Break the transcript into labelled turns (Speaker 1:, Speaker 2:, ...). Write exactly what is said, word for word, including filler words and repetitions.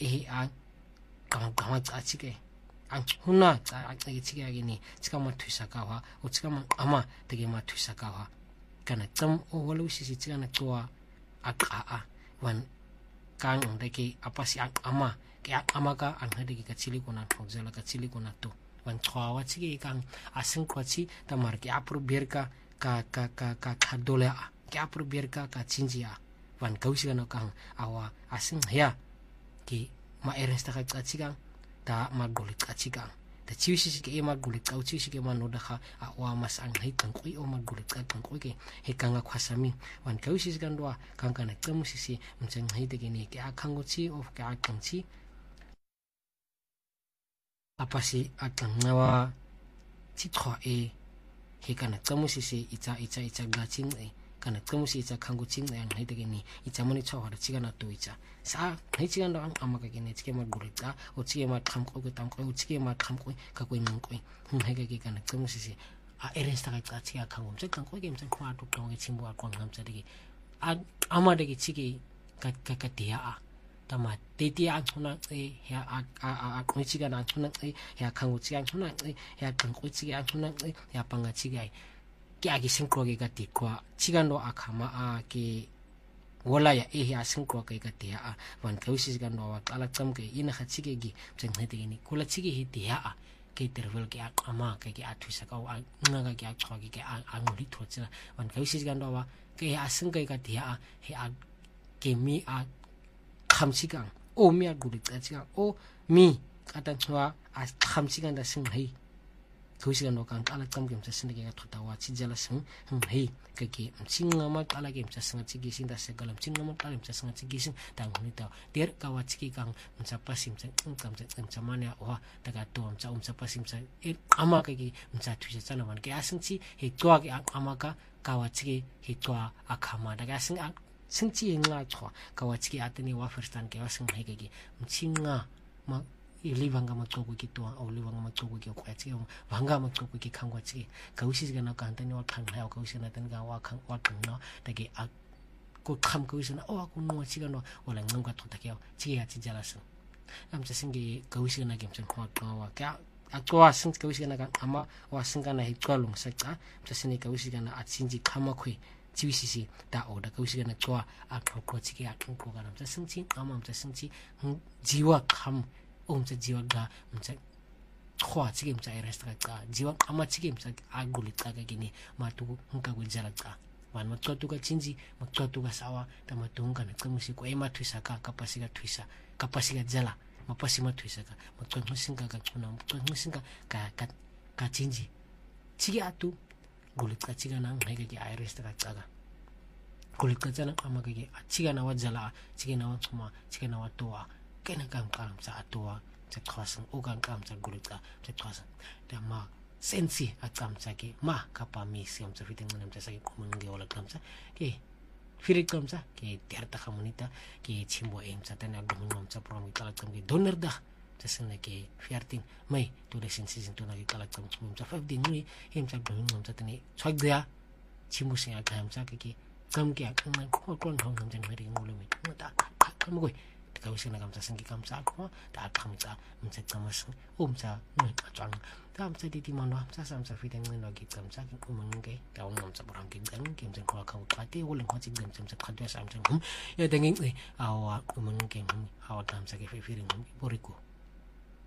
Speaker 1: e a kama kama tsike ang huna tsa a tsike agini tsika ma thuisa ka wa o tsika ma ama tege ma thuisa ka wa kana tsam o walo sisi tsika na tsoa a ka a wan kang ndeke apasi a ama ke a ama ka ang hade ke tsili kona phogzela ka tsili kona to wan tsawa tsike kang asing kwachi ta mar ke apro berka ka ka ka ka khadole a ke apro berka ka chinjia wan kausi kana kang awa asing ya ki ma eresta ka tsika ta maguli tsika ta chiwisi ke e maguli tsauchi ke manoda kha awa mas ang hai tang koi o maguli tsaka tang koi ke he kanga khwasami wan kausi kandwa kang kana tsamusisi mchang hai de ni ke akhango chi of ka akangchi apasi akangawa chi thwa e he kana tsamusisi icha icha icha gaching e kana tsamusi icha khango ching ang hai de ni icha mani chwa hara chiga na to icha sa hai chiga ndo ang amaka ke ne chike maguli tsa o chike ma kham ko ke tam ko o chike ma kham ko ka ko ning ko hum hai ke kana tsamusisi a eresta ka tsa chiga khangom che tang ko ke mchang khwa tu tong ke chimbo a kwang ham cha de a ama de ke chike ka ka ka dia a tama te ti a chuna e ya a a a ko chiga na chuna e ya khango chiga chuna e ya tang ko chiga chuna e ya panga chiga ke agi singkro ke ka ti kwa chiga ndo akama a ke wala ya e ya singkro ke ka ti a wan kausi ga ndo wa kala cham ke ina kha chige gi cheng he te ni kula chige hi ti a ke tervel ke akama ke ke athu sa ka a nga ke a chwa ke a ngoli tho chana wan kausi ga ndo wa ke ya sing ke ka ti a he a ke mi a kham chigang o mi a guri ta chigang o mi ka ta chwa a kham chigang da sing hai kausi ga ndo kan kala cham ke mcha sin ke ka thota wa chi jala sing hei ke ke mchinga ma kala ke mcha sing chi gi sin da se galam chinga ma kala mcha sing chi gi sin ta ngoni ta der ka wa chi kang mcha pasim cha kam cha mcha mania wa ta ka to mcha mcha pasim cha e ama ke ki mcha thu cha na man ke asing chi he twa ke ama ka ka wa chi he twa akhama da ka sing sing chi nga chwa ka wa chi atani wa first tan ke wa sing he ke ki mchinga ma ili vanga ma tsoko ki to o li vanga ma tsoko ki ko chi vanga ma tsoko ki khangwa chi kausi ga na kan tan wa khang ha kausi na tan ga wa khang wa khang no ta ke a ko kham kausi na o ko no chi ga no wala ngam ka to ta ke chi ya chi jala su am cha singi kausi na gem chen khwa to wa ka a to wa sing kausi na ga ama wa sing ga na he ko long sa cha cha singi kausi ga na a chin ji khama khoi chi wi si si ta o da kausi ga na chwa a ko ko chi ke a khang ko ga na cha sing chi ama cha sing chi jiwa kham umcha jiwa ga umcha khwa chige umcha eresta ka jiwa ama chige umcha aguli ka ga gini ma tu hungka go jala ka wan ma tu ka chinji ma tu ka sawa ta ma tu hungka na tsamusi ko ema thuisa ka kapasiga thuisa kapasiga jala ma pasima thuisa ka ma tu hungsinga ka chuna ma tu hungsinga ka ka ka chinji chige atu guli ka chiga nang hai ga ki eresta ka ga guli ka jana ama ga ki chiga na wa jala chige na wa chuma chige na wa towa kena kam kam sa atwa sa khasang o kam kam sa gulita sa khasang da ma sensi akam sa ke ma kapami siam sa fiting nam sa ke kumunge wala kam sa ke firik kam sa ke terta kamunita ke chimbo em sa tana gumun sa promi kala kam ke donor da sa sene ke fiarting mai to the sensi sin to na ke kala kam chum sa five din ni em sa gumun sa tani chwag dia chimbo sing akam sa ke ke kam ke akam ko kon hong nam jan hari ngulu mi ta kam ko kausi na kamsa singi kamsa ko ta kamsa msa kamas umsa ngai achang ta msa di di mano sa sam sa fiteng no gi kamsa ki kumange ta ong msa borang ki gan ki msa ko ka ka te wolen ko ching msa msa khadwa sam sam ya denging awa kumange awa kamsa ke firing boriku